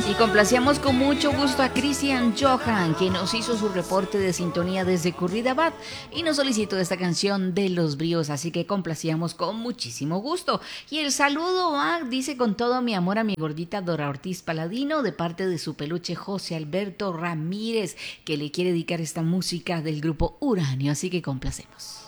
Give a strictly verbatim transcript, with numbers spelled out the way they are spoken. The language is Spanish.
Y complacíamos con mucho gusto a Christian Johan, que nos hizo su reporte de sintonía desde Curridabat y nos solicitó esta canción de Los Bríos, así que complacíamos con muchísimo gusto. Y el saludo va, dice, con todo mi amor a mi gordita Dora Ortiz Paladino, de parte de su peluche José Alberto Ramírez, que le quiere dedicar esta música del grupo Uranio, así que complacemos.